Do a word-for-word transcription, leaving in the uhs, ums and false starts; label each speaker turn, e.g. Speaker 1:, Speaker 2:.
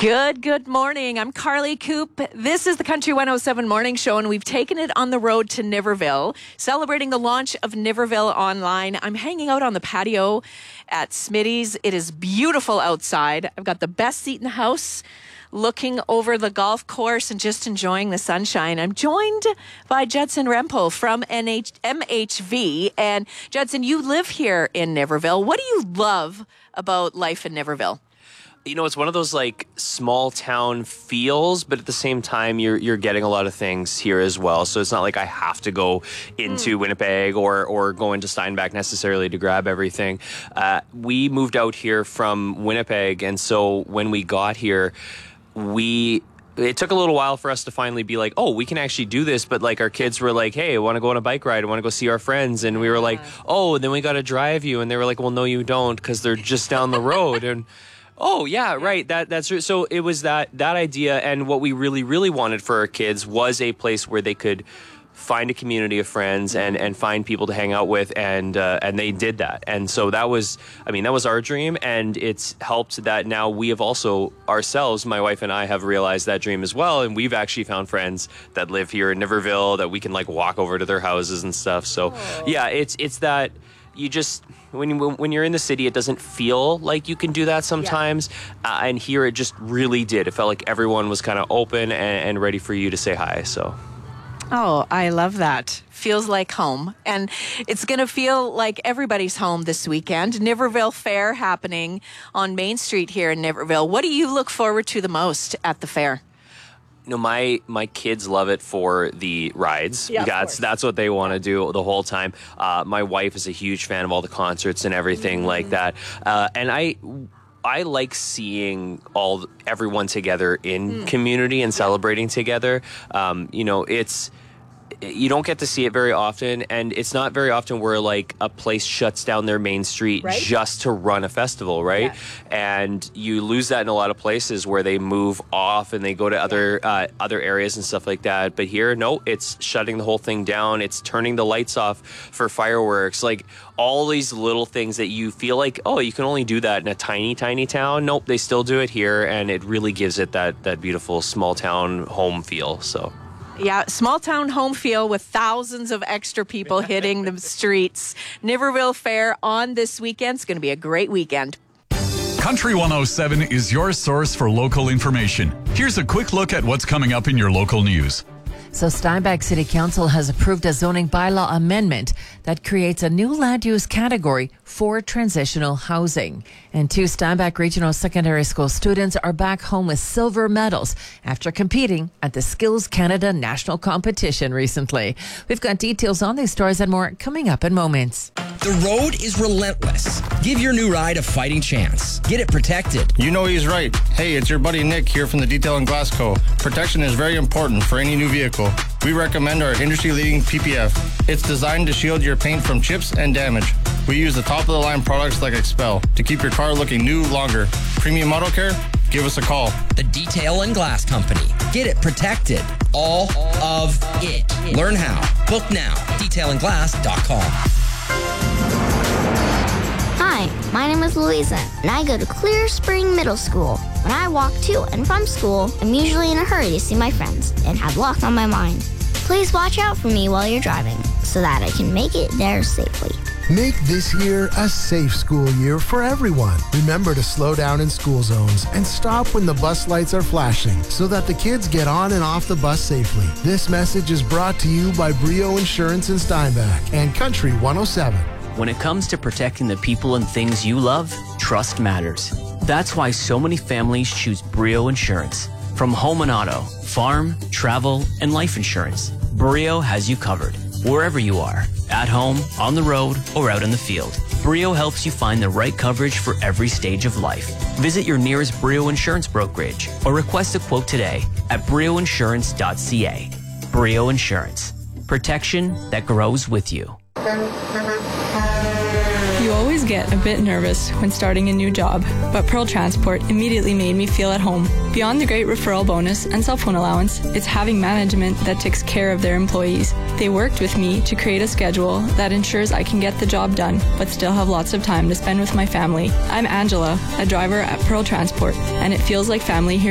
Speaker 1: Good, good morning. I'm Carly Coop. This is the Country one oh seven Morning Show, and we've taken it on the road to Niverville, celebrating the launch of Niverville Online. I'm hanging out on the patio at Smitty's. It is beautiful outside. I've got the best seat in the house, looking over the golf course and just enjoying the sunshine. I'm joined by Judson Rempel from N H- M H V. And Judson, you live here in Niverville. What do you love about life in Niverville?
Speaker 2: You know, it's one of those like small town feels, but at the same time, you're you're getting a lot of things here as well. So it's not like I have to go into mm. Winnipeg or or go into Steinbach necessarily to grab everything. Uh, we moved out here from Winnipeg, and so when we got here, we. It took a little while for us to finally be like, oh, we can actually do this. But like our kids were like, hey, I want to go on a bike ride. I want to go see our friends. And we were like, oh, and then we got to drive you. And they were like, well, no, you don't, because they're just down the road. And oh, yeah, right. That that's true. So it was that that idea. And what we really, really wanted for our kids was a place where they could find a community of friends and, and find people to hang out with. And uh, and they did that. And so that was, I mean, that was our dream. And it's helped that now we have also ourselves, my wife and I, have realized that dream as well. And we've actually found friends that live here in Niverville that we can like walk over to their houses and stuff. So, oh. yeah, it's it's that. You just, when, you, when you're in the city, it doesn't feel like you can do that sometimes. Yeah. Uh, and here it just really did. It felt like everyone was kind of open and, and ready for you to say hi. So.
Speaker 1: Oh, I love that. Feels like home. And it's going to feel like everybody's home this weekend. Niverville Fair happening on Main Street here in Niverville. What do you look forward to the most at the fair?
Speaker 2: You know, my my kids love it for the rides.
Speaker 1: Yeah,
Speaker 2: that's that's what they want to do the whole time. Uh, my wife is a huge fan of all the concerts and everything mm-hmm. like that. Uh, and I I like seeing all everyone together in mm. community and celebrating together. Um, you know, it's. You don't get to see it very often, and it's not very often where like a place shuts down their main street right? just to run a festival, right? Yeah. And you lose that in a lot of places where they move off and they go to other yeah. uh, other areas and stuff like that. But here, no, it's shutting the whole thing down. It's turning the lights off for fireworks. Like all these little things that you feel like, oh, you can only do that in a tiny, tiny town. Nope, they still do it here, and it really gives it that that beautiful small town home feel. So.
Speaker 1: Yeah, small town home feel with thousands of extra people hitting the streets. Niverville Fair on this weekend. It's going to be a great weekend.
Speaker 3: Country one oh seven is your source for local information. Here's a quick look at what's coming up in your local news.
Speaker 4: So Steinbach City Council has approved a zoning bylaw amendment that creates a new land use category for transitional housing. And two Steinbach Regional Secondary School students are back home with silver medals after competing at the Skills Canada National Competition recently. We've got details on these stories and more coming up in moments.
Speaker 5: The road is relentless. Give your new ride a fighting chance. Get it protected.
Speaker 6: You know he's right. Hey, it's your buddy Nick here from the Detail and Glass Co. Protection is very important for any new vehicle. We recommend our industry-leading P P F. It's designed to shield your paint from chips and damage. We use the top-of-the-line products like Expel to keep your car looking new longer. Premium Auto Care? Give us a call.
Speaker 5: The Detail and Glass Company. Get it protected. All of it. Learn how. Book now. detail and glass dot com.
Speaker 7: Hi, my name is Louisa, and I go to Clear Spring Middle School. When I walk to and from school, I'm usually in a hurry to see my friends and have luck on my mind. Please watch out for me while you're driving so that I can make it there safely.
Speaker 8: Make this year a safe school year for everyone. Remember to slow down in school zones and stop when the bus lights are flashing so that the kids get on and off the bus safely. This message is brought to you by Brio Insurance in Steinbach and Country one oh seven.
Speaker 9: When it comes to protecting the people and things you love, trust matters. That's why so many families choose Brio Insurance. From home and auto, farm, travel, and life insurance, Brio has you covered. Wherever you are, at home, on the road, or out in the field, Brio helps you find the right coverage for every stage of life. Visit your nearest Brio Insurance brokerage or request a quote today at brio insurance dot c a. Brio Insurance. Protection that grows with you.
Speaker 10: You always get a bit nervous when starting a new job, but Pearl Transport immediately made me feel at home. Beyond the great referral bonus and cell phone allowance, it's having management that takes care of their employees. They worked with me to create a schedule that ensures I can get the job done, but still have lots of time to spend with my family. I'm Angela, a driver at Pearl Transport, and it feels like family here